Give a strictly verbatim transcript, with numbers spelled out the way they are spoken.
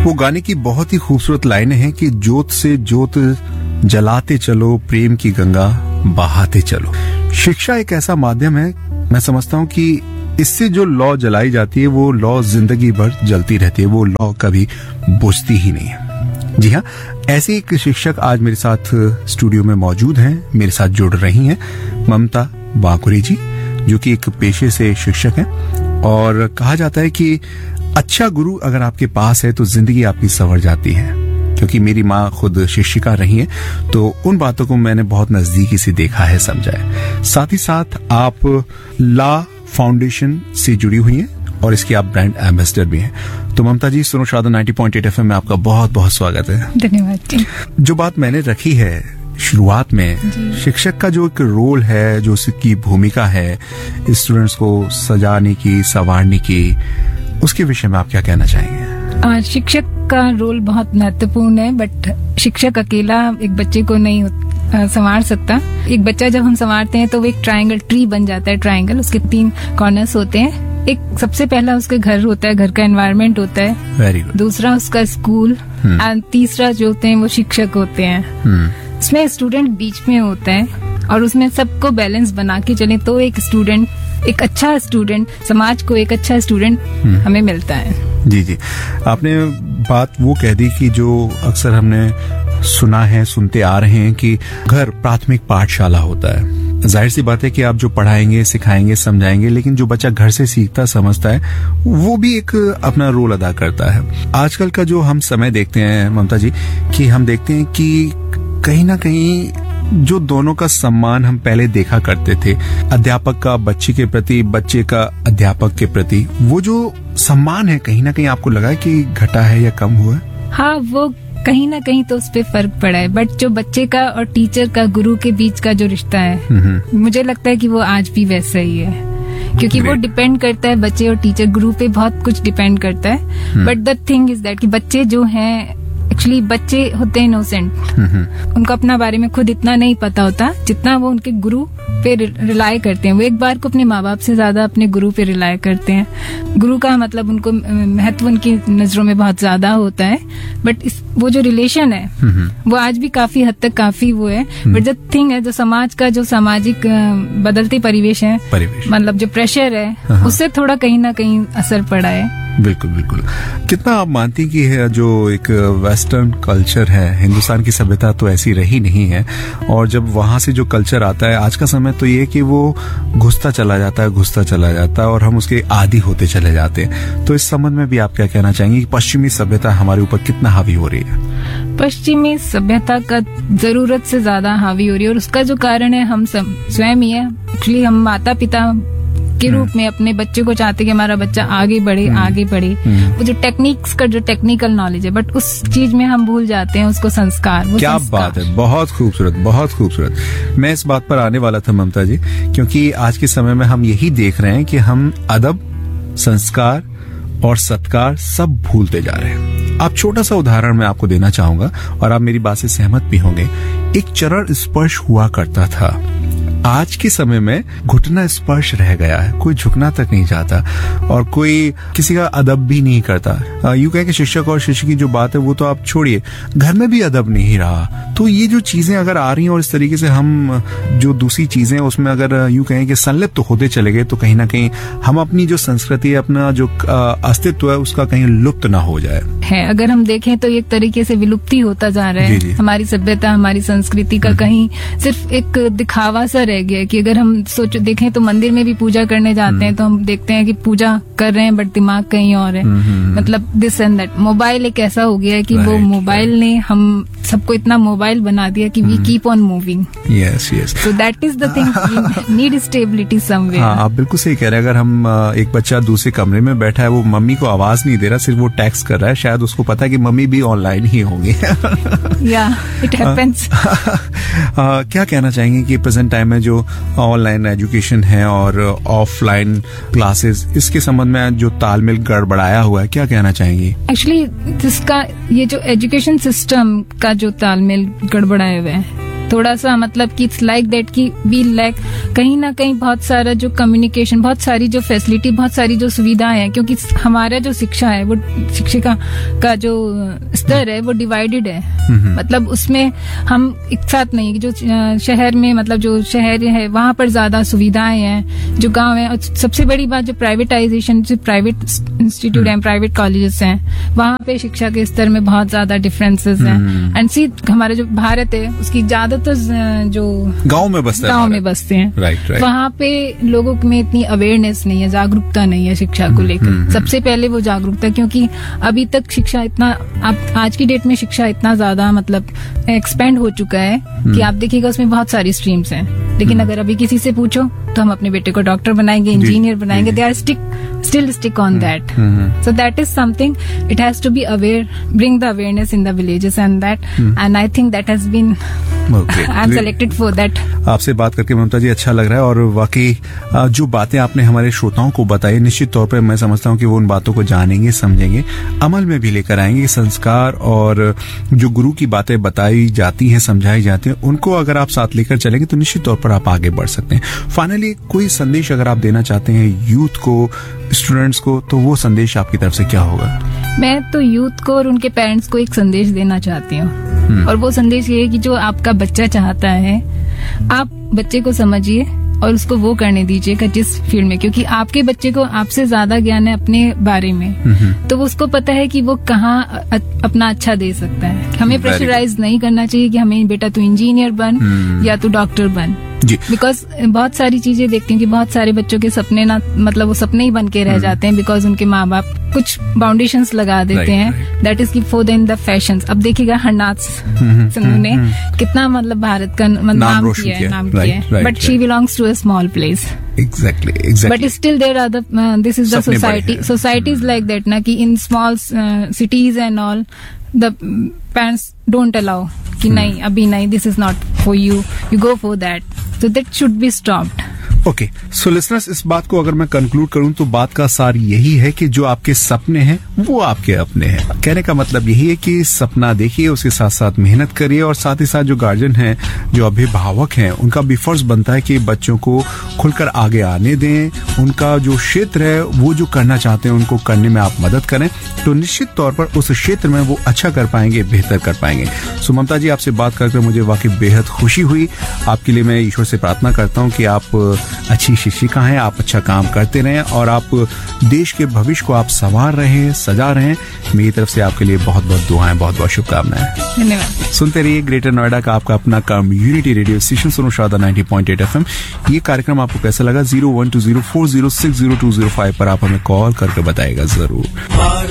वो गाने की बहुत ही खूबसूरत लाइनें हैं कि जोत से जोत जलाते चलो, प्रेम की गंगा बहाते चलो। शिक्षा एक ऐसा माध्यम है, मैं समझता हूँ कि इससे जो लौ जलाई जाती है वो लौ जिंदगी भर जलती रहती है, वो लौ कभी बुझती ही नहीं है। जी हाँ, ऐसे एक शिक्षक आज मेरे साथ स्टूडियो में मौजूद हैं, मेरे साथ जुड़ रही हैं ममता वाकुरे जी, जो कि एक पेशे से शिक्षक हैं। और कहा जाता है कि अच्छा गुरु अगर आपके पास है तो जिंदगी आपकी संवर जाती है। क्योंकि मेरी माँ खुद शिक्षिका रही है, तो उन बातों को मैंने बहुत नजदीकी से देखा है, समझा है। साथ ही साथ आप ला फाउंडेशन से जुड़ी हुई हैं और इसकी आप ब्रांड एम्बेसडर भी हैं। तो ममता जी, सुनो शादा नब्बे पॉइंट आठ एफ एम में आपका बहुत बहुत स्वागत है। धन्यवाद जी। जो बात मैंने रखी है शुरुआत में, शिक्षक का जो एक रोल है, जो उसकी भूमिका है स्टूडेंट्स को सजाने की, संवारने की, उसके विषय में आप क्या कहना चाहेंगे? आ, शिक्षक का रोल बहुत महत्वपूर्ण है, बट शिक्षक अकेला एक बच्चे को नहीं संवार सकता। एक बच्चा जब हम संवारते हैं तो वो एक ट्रायंगल ट्री बन जाता है। ट्रायंगल, उसके तीन कॉर्नर्स होते हैं। एक सबसे पहला उसके घर होता है, घर का एनवायरनमेंट होता है। Very good. दूसरा उसका स्कूल, एंड तीसरा जो होते हैं वो शिक्षक होते हैं। hmm. उसमें स्टूडेंट बीच में होता है और उसमें सबको बैलेंस बना के चले तो एक स्टूडेंट, एक अच्छा स्टूडेंट, समाज को एक अच्छा स्टूडेंट hmm. हमें मिलता है। जी जी, आपने बात वो कह दी कि जो अक्सर हमने सुना है, सुनते आ रहे हैं कि घर प्राथमिक पाठशाला होता है। जाहिर सी बात है कि आप जो पढ़ाएंगे, सिखाएंगे, समझाएंगे, लेकिन जो बच्चा घर से सीखता समझता है वो भी एक अपना रोल अदा करता है। आजकल का जो हम समय देखते हैं ममता जी, कि हम देखते हैं कि कहीं ना कहीं जो दोनों का सम्मान हम पहले देखा करते थे, अध्यापक का बच्चे के प्रति, बच्चे का अध्यापक के प्रति, वो जो सम्मान है कहीं ना कहीं आपको लगा है कि घटा है या कम हुआ है? हाँ, वो कहीं ना कहीं तो उस पे फर्क पड़ा है, बट जो बच्चे का और टीचर का, गुरु के बीच का जो रिश्ता है, मुझे लगता है कि वो आज भी वैसा ही है। क्योंकि वो डिपेंड करता है, बच्चे और टीचर, गुरु पे बहुत कुछ डिपेंड करता है। But the thing is that कि बच्चे जो हैं, एक्चुअली बच्चे होते हैं इनोसेंट, उनको अपना बारे में खुद इतना नहीं पता होता जितना वो उनके गुरु पे रिलाय करते हैं। वो एक बार को अपने माँ बाप से ज्यादा अपने गुरु पे रिलाय करते हैं। गुरु का मतलब उनको महत्व उनकी नजरों में बहुत ज्यादा होता है, बट इस वो जो रिलेशन है वो आज भी काफी हद तक काफी वो है। बट द थिंग है, जो समाज का जो सामाजिक बदलते परिवेश है, मतलब जो प्रेशर है, उससे थोड़ा कहीं ना कहीं असर पड़ा है। बिल्कुल बिल्कुल। कितना आप मानती कि है जो एक वेस्टर्न कल्चर है, हिंदुस्तान की सभ्यता तो ऐसी रही नहीं है, और जब वहां से जो कल्चर आता है आज का समय, तो ये कि वो घुसता चला जाता है, घुसता चला जाता है और हम उसके आदी होते चले जाते हैं। तो इस संबंध में भी आप क्या कहना चाहेंगे कि पश्चिमी सभ्यता हमारे ऊपर कितना हावी हो रही है? पश्चिमी सभ्यता का जरूरत से ज्यादा हावी हो रही है, और उसका जो कारण है हम सब स्वयं ही है। एक्चुअली हम माता पिता के रूप में अपने बच्चे को चाहते कि हमारा बच्चा आगे बढ़े, आगे बढ़े। वो जो टेक्निक्स का जो टेक्निकल नॉलेज है, बट उस चीज में हम भूल जाते हैं उसको संस्कार। वो क्या संस्कार। बात है, बहुत खूबसूरत, बहुत खूबसूरत। मैं इस बात पर आने वाला था ममता जी, क्योंकि आज के समय में हम यही देख रहे हैं कि हम अदब, संस्कार और सत्कार सब भूलते जा रहे हैं। आप छोटा सा उदाहरण मैं आपको देना चाहूंगा और आप मेरी बात से सहमत भी होंगे। एक चरण स्पर्श हुआ करता था, आज के समय में घुटना स्पर्श रह गया है। कोई झुकना तक नहीं चाहता और कोई किसी का अदब भी नहीं करता। यूं कहें कि शिक्षक और शिक्षक की जो बात है वो तो आप छोड़िए, घर में भी अदब नहीं रहा। तो ये जो चीजें अगर आ रही हैं और इस तरीके से हम जो दूसरी चीजें उसमें अगर यूं कहें कि संलिप्त तो होते चले गए, तो कहीं ना कहीं हम अपनी जो संस्कृति, अपना जो अस्तित्व है उसका कहीं लुप्त ना हो जाए है। अगर हम देखें तो एक तरीके से विलुप्ति होता जा रहा है। हमारी सभ्यता, हमारी संस्कृति का कहीं सिर्फ एक दिखावा सा रह गया कि अगर हम सोच देखें तो मंदिर में भी पूजा करने जाते हैं तो हम देखते हैं कि पूजा कर रहे हैं बट दिमाग कहीं और है। मतलब दिस एंड दैट। मोबाइल एक ऐसा हो गया है कि वो मोबाइल ने हम सबको इतना मोबाइल बना दिया कि we keep on moving. Yes yes. So that is the thing, we need stability somewhere. हाँ, आप बिल्कुल सही कह रहे हैं। अगर हम एक बच्चा दूसरे कमरे में बैठा है, वो मम्मी को आवाज नहीं दे रहा, सिर्फ वो टेक्स्ट कर रहा है, शायद उसको पता है कि मम्मी भी ऑनलाइन ही होंगी। या इट हैपेंस। क्या कहना चाहेंगे कि प्रेजेंट टाइम में जो ऑनलाइन एजुकेशन है और ऑफलाइन क्लासेस, इसके संबंध में जो तालमेल गड़बड़ाया हुआ है, क्या कहना चाहेंगी? एक्चुअली इसका ये जो एजुकेशन सिस्टम का जो तालमेल गड़बड़ाया हुआ है, थोड़ा सा मतलब कि इट्स लाइक दैट कि वी लैक कहीं ना कहीं बहुत सारा जो कम्युनिकेशन, बहुत सारी जो फैसिलिटी, बहुत सारी जो सुविधाएं हैं, क्योंकि हमारा जो शिक्षा है वो शिक्षिका का जो स्तर है वो डिवाइडेड है। मतलब उसमें हम एक साथ नहीं, जो शहर में मतलब जो शहर है वहां पर ज्यादा सुविधाएं हैं, जो गांव है। और सबसे बड़ी बात जो प्राइवेटाइजेशन, जो प्राइवेट इंस्टीट्यूट है, प्राइवेट कॉलेजेस हैं, वहां पे शिक्षा के स्तर में बहुत ज्यादा डिफरेंसेस हैं। एंड सी हमारा जो भारत है उसकी ज्यादातर जो गांव में बसते गांव में बसते हैं, राइट राइट, वहां पे लोगों में इतनी अवेयरनेस नहीं है, जागरूकता नहीं है शिक्षा को लेकर। सबसे पहले वो जागरूकता, क्योंकि अभी तक शिक्षा इतना, आप आज की डेट में शिक्षा इतना ज्यादा मतलब एक्सपेंड हो चुका है कि आप देखिएगा उसमें बहुत सारी स्ट्रीम्स हैं, लेकिन अगर अभी किसी से पूछो तो हम अपने बेटे को डॉक्टर बनाएंगे, इंजीनियर बनाएंगे, they are stick still stick on that. Mm-hmm. So that is something, it has to be aware, bring the awareness in the villages and that, mm-hmm. and I think that has been okay. I'm selected for that. आपसे बात करके ममता जी अच्छा लग रहा है, और वाकई जो बातें आपने हमारे श्रोताओं को बताई, निश्चित तौर पर मैं समझता हूँ कि वो उन बातों को जानेंगे, समझेंगे, अमल में भी लेकर आएंगे। संस्कार और जो गुरु की बातें बताई जाती हैं, समझाई जाती हैं, उनको अगर आप साथ लेकर चलेंगे तो निश्चित तौर पर आप आगे बढ़ सकते हैं। फाइनली कोई संदेश अगर आप देना चाहते हैं यूथ को, स्टूडेंट्स को, तो वो संदेश आपकी तरफ से क्या होगा? मैं तो यूथ को और उनके पेरेंट्स को एक संदेश देना चाहती हूँ, और वो संदेश ये है कि जो आपका बच्चा चाहता है आप बच्चे को समझिए और उसको वो करने दीजिएगा जिस फील्ड में, क्योंकि आपके बच्चे को आपसे ज्यादा ज्ञान है अपने बारे में, तो उसको पता है कि वो कहाँ अपना अच्छा दे सकता है। हमें प्रेशराइज नहीं करना चाहिए कि हमें बेटा तू इंजीनियर बन या तू डॉक्टर बन, बिकॉज बहुत सारी चीजें देखती हूँ कि बहुत सारे बच्चों के सपने ना मतलब वो सपने ही बन के रह जाते हैं, बिकॉज उनके माँ बाप कुछ बाउंडेशंस लगा देते हैं, दैट इज की फॉर देम द फैशंस। अब देखिएगा हरनाथ सिंधु ने कितना मतलब भारत का नाम किया है, नाम किया है, but she belongs to a small place. Exactly, exactly. But still there are the, uh, this is the society, society is like that na, कि in small uh, cities and all, the parents don't allow कि नहीं अभी नहीं, this is not for you, you go for that, so that should be stopped. Okay so listeners, इस बात को अगर मैं कंक्लूड करूं तो बात का सार यही है कि जो आपके सपने हैं वो आपके अपने हैं। कहने का मतलब यही है कि सपना देखिए, उसके साथ साथ मेहनत करिए, और साथ ही साथ जो गार्जियन हैं, जो अभिभावक हैं, उनका भी फर्ज बनता है कि बच्चों को खुलकर आगे आने दें, उनका जो क्षेत्र है वो जो करना चाहते हैं उनको करने में आप मदद करें, तो निश्चित तौर पर उस क्षेत्र में वो अच्छा कर पाएंगे, बेहतर कर पाएंगे। सो ममता जी, आपसे बात करके मुझे वाकई बेहद खुशी हुई। आपके लिए मैं ईश्वर से प्रार्थना करता हूँ कि आप अच्छी शिक्षिका हैं, आप अच्छा काम करते रहें, और आप देश के भविष्य को आप संवार रहे हैं, सजा रहे हैं। मेरी तरफ से आपके लिए बहुत बहुत दुआएं, बहुत बहुत शुभकामनाएं। धन्यवाद। सुनते रहिए ग्रेटर नोएडा का आपका अपना कम्युनिटी रेडियो स्टेशन सुनो Sharda ninety point eight FM. ये कार्यक्रम आपको कैसा लगा? Zero one two zero four zero six zero to zero five पर आप हमें कॉल करके बताएगा जरूर।